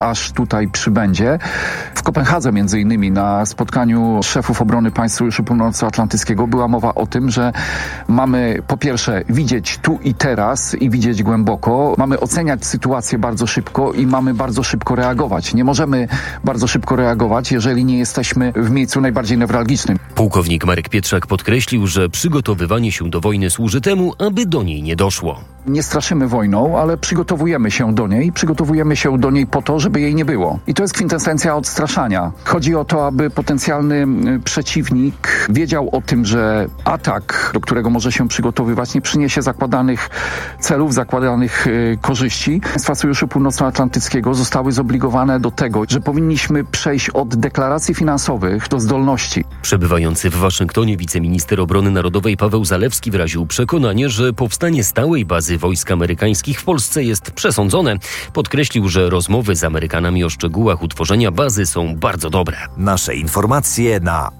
aż tutaj przybędzie. W Kopenhadze między innymi na spotkaniu szefów obrony państw Sojuszu Północnoatlantyckiego była mowa o tym, że mamy po pierwsze widzieć tu i teraz i widzieć głęboko. Mamy oceniać sytuację bardzo szybko i mamy bardzo szybko reagować. Nie możemy bardzo szybko reagować, jeżeli nie jesteśmy w miejscu najbardziej newralgicznym. Pułkownik Marek Pietrzak podkreślił, że przygotowywanie się do wojny służy temu, aby do niej nie doszło. Nie straszymy wojną, ale przygotowujemy się do niej. Przygotowujemy się do niej po to, żeby jej nie było. I to jest kwintesencja odstraszania. Chodzi o to, aby potencjalny przeciwnik wiedział o tym, że atak, do którego może się przygotowywać, nie przyniesie zakładanych celów, zakładanych korzyści. Państwa Sojuszu Północnoatlantyckiego zostały zobligowane do tego, że powinniśmy przejść od deklaracji finansowych do zdolności. Przebywający w Waszyngtonie wiceminister obrony narodowej Paweł Zalewski wyraził przekonanie, że powstanie stałej bazy wojsk amerykańskich w Polsce jest przesądzone. Podkreślił, że rozmowy z Amerykanami o szczegółach utworzenia bazy są bardzo dobre. Nasze informacje na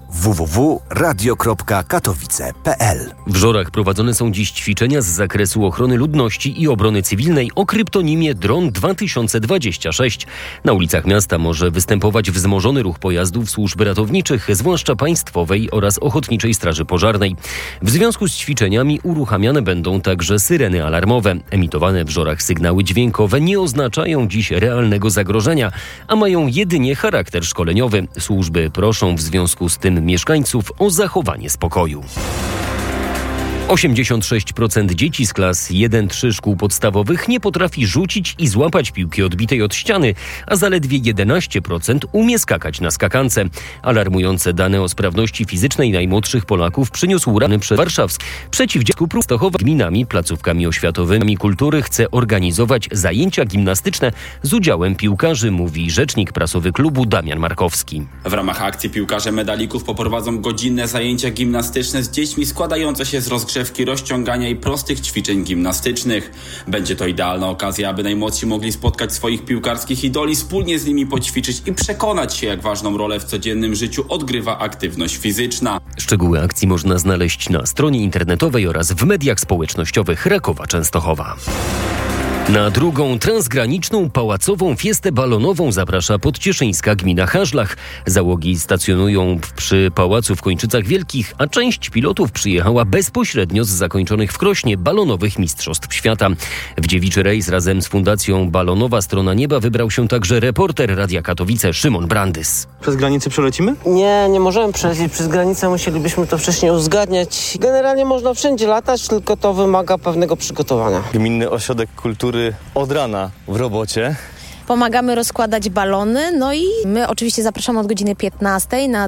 www.radio.katowice.pl. W Żorach prowadzone są dziś ćwiczenia z zakresu ochrony ludności i obrony cywilnej o kryptonimie Dron 2026. Na ulicach miasta może występować wzmożony ruch pojazdów służb ratowniczych, zwłaszcza państwowej oraz ochotniczej straży pożarnej. W związku z ćwiczeniami uruchamiane będą także syreny alarmowe. Emitowane w Żorach sygnały dźwiękowe nie oznaczają dziś realnego zagrożenia, a mają jedynie charakter szkoleniowy. Służby proszą w związku z tym mieszkańców o zachowanie spokoju. 86% dzieci z klas 1-3 szkół podstawowych nie potrafi rzucić i złapać piłki odbitej od ściany, a zaledwie 11% umie skakać na skakance. Alarmujące dane o sprawności fizycznej najmłodszych Polaków przyniósł rany przed warszawskim. Przeciwdziałku Stochowa gminami, placówkami oświatowymi kultury chce organizować zajęcia gimnastyczne z udziałem piłkarzy, mówi rzecznik prasowy klubu Damian Markowski. W ramach akcji piłkarze medalików poprowadzą godzinne zajęcia gimnastyczne z dziećmi składające się z rozgrzewki, rozciągania i prostych ćwiczeń gimnastycznych. Będzie to idealna okazja, aby najmłodsi mogli spotkać swoich piłkarskich idoli, wspólnie z nimi poćwiczyć i przekonać się, jak ważną rolę w codziennym życiu odgrywa aktywność fizyczna. Szczegóły akcji można znaleźć na stronie internetowej oraz w mediach społecznościowych Rakowa Częstochowa. Na drugą transgraniczną pałacową fiestę balonową zaprasza podcieszyńska gmina Hażlach. Załogi stacjonują przy pałacu w Kończycach Wielkich, a część pilotów przyjechała bezpośrednio z zakończonych w Krośnie balonowych mistrzostw świata. W dziewiczy rejs razem z Fundacją Balonowa Strona Nieba wybrał się także reporter Radia Katowice Szymon Brandys. Przez granicę przelecimy? Nie możemy przelecieć przez granicę, musielibyśmy to wcześniej uzgadniać. Generalnie można wszędzie latać, tylko to wymaga pewnego przygotowania. Gminny Ośrodek Kultury od rana w robocie. Pomagamy rozkładać balony, no i my oczywiście zapraszamy od godziny 15 na